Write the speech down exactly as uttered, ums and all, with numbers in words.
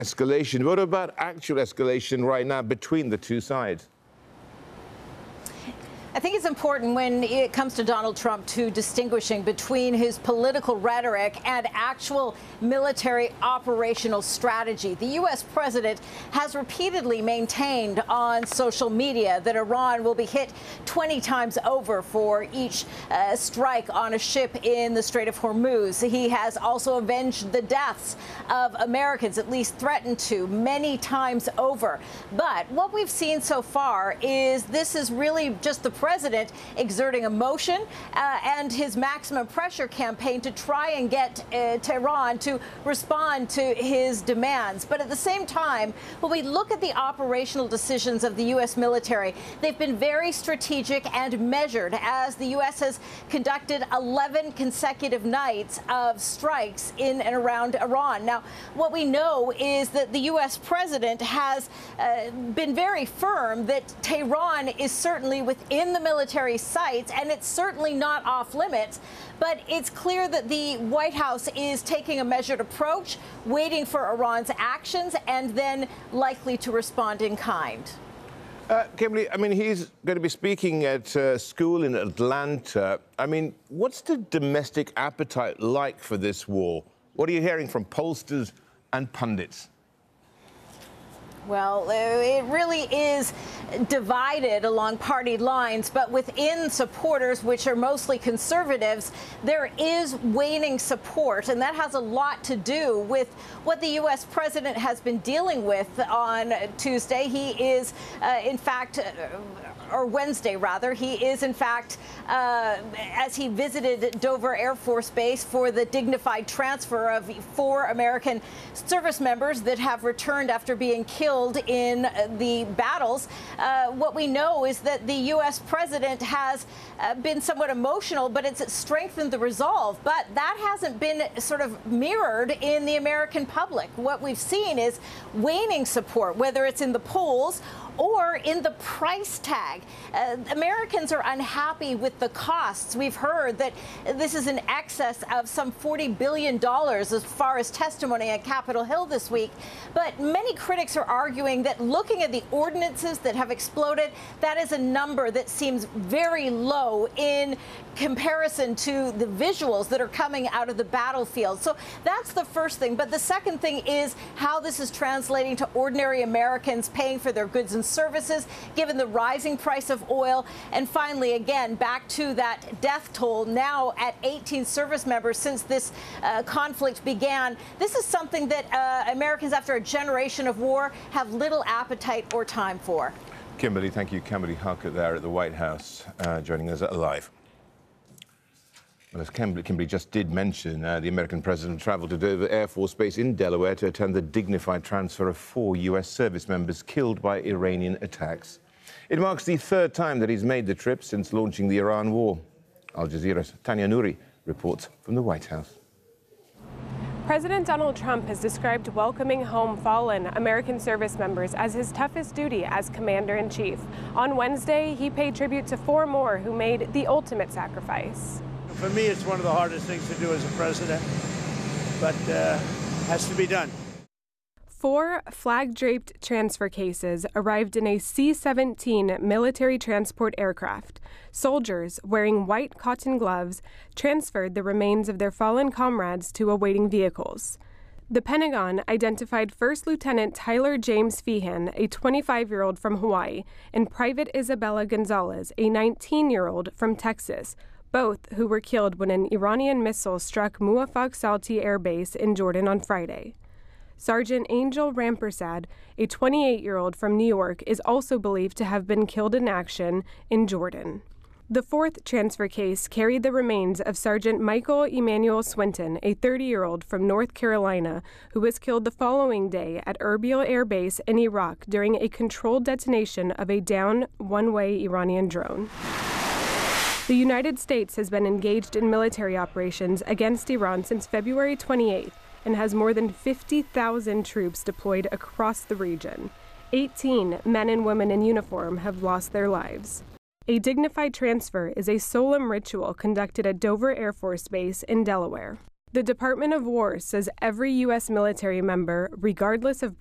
escalation. What about actual escalation right now between the two sides? I think it's important when it comes to Donald Trump to distinguishing between his political rhetoric and actual military operational strategy. The U S president has repeatedly maintained on social media that Iran will be hit twenty times over for each uh, strike on a ship in the Strait of Hormuz. He has also avenged the deaths of Americans, at least threatened to, many times over. But what we've seen so far is this is really just the president exerting emotion uh, and his maximum pressure campaign to try and get uh, Tehran to respond to his demands. But at the same time, when we look at the operational decisions of the U S military, they've been very strategic and measured, as the U S has conducted eleven consecutive nights of strikes in and around Iran. Now, what we know is that the U S president has uh, been very firm that Tehran is certainly within the military sites, and it's certainly not off limits. But it's clear that the White House is taking a measured approach, waiting for Iran's actions, and then likely to respond in kind. Uh, Kimberly, I mean, he's going to be speaking at a school in Atlanta. I mean, what's the domestic appetite like for this war? What are you hearing from pollsters and pundits? Well, it really is divided along party lines, but within supporters, which are mostly conservatives, there is waning support, and that has a lot to do with what the U S president has been dealing with on Tuesday. He is, uh, in fact, uh, or Wednesday, rather, he is, in fact, uh, as he visited Dover Air Force Base for the dignified transfer of four American service members that have returned after being killed in the battles. Uh, what we know is that the U S president has uh, been somewhat emotional, but it's strengthened the resolve. But that hasn't been sort of mirrored in the American public. What we've seen is waning support, whether it's in the polls or in the price tag. Uh, Americans are unhappy with the costs. We've heard that this is in excess of some forty billion dollars as far as testimony on Capitol Hill this week. But many critics are arguing that looking at the ordinances that have exploded, that is a number that seems very low in comparison to the visuals that are coming out of the battlefield. So that's the first thing. But the second thing is how this is translating to ordinary Americans paying for their goods and services, given the rising price of oil. And finally, again, back to that death toll, now at eighteen service members since this uh, conflict began. This is something that uh, Americans, after a generation of war, have little appetite or time for. Kimberly, thank you. Kimberly Harker there at the White House, uh, joining us live. Well, as Kimberly, Kimberly just did mention, uh, the American president traveled to Dover Air Force Base in Delaware to attend the dignified transfer of four U S service members killed by Iranian attacks. It marks the third time that he's made the trip since launching the Iran war. Al Jazeera's Tanya Nouri reports from the White House. President Donald Trump has described welcoming home fallen American service members as his toughest duty as commander-in-chief. On Wednesday, he paid tribute to four more who made the ultimate sacrifice. For me, it's one of the hardest things to do as a president, but uh, has to be done. Four flag-draped transfer cases arrived in a C seventeen military transport aircraft. Soldiers, wearing white cotton gloves, transferred the remains of their fallen comrades to awaiting vehicles. The Pentagon identified First Lieutenant Tyler James Feehan, a twenty-five-year-old from Hawaii, and Private Isabella Gonzalez, a nineteen-year-old from Texas, both who were killed when an Iranian missile struck Muwafaq Salti Air Base in Jordan on Friday. Sergeant Angel Rampersad, a twenty-eight-year-old from New York, is also believed to have been killed in action in Jordan. The fourth transfer case carried the remains of Sergeant Michael Emanuel Swinton, a thirty-year-old from North Carolina, who was killed the following day at Erbil Air Base in Iraq during a controlled detonation of a downed one-way Iranian drone. The United States has been engaged in military operations against Iran since February twenty-eighth and has more than fifty thousand troops deployed across the region. eighteen men and women in uniform have lost their lives. A dignified transfer is a solemn ritual conducted at Dover Air Force Base in Delaware. The Department of War says every U S military member, regardless of